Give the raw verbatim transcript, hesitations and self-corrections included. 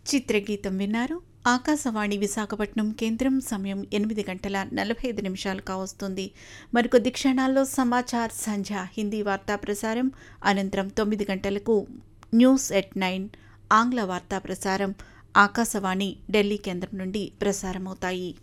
చిత్రగీతం విన్నారు. ఆకాశవాణి విశాఖపట్నం కేంద్రం. సమయం ఎనిమిది గంటల నలభై ఐదు నిమిషాలు కావస్తుంది. మరికొద్ది క్షణాల్లో సమాచార్ సంధ్య హిందీ వార్తా ప్రసారం, అనంతరం తొమ్మిది గంటలకు న్యూస్ ఎట్ నైన్ ఆంగ్ల వార్తా ప్రసారం ఆకాశవాణి ఢిల్లీ కేంద్రం నుండి ప్రసారమవుతాయి.